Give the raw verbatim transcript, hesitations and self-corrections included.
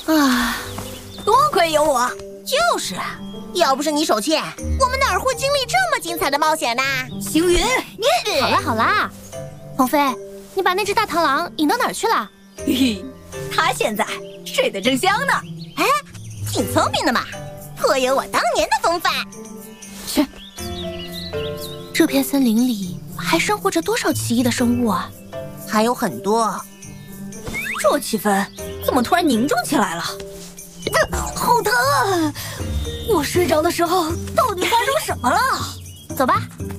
啊， 多亏有我。 就是啊，要不是你手欠，我们哪会经历这么精彩的冒险呢？ 星云，你好啦好啦，鹏飞，你把那只大螳螂引到哪儿去了？ 嘿嘿，他现在睡得正香呢。 哎，挺聪明的嘛，颇有我当年的风范。 去，这片森林里还生活着多少奇异的生物啊？ 还有很多。 这气氛怎么突然凝重起来了？好疼啊！我睡着的时候到底发生什么了？ 走吧，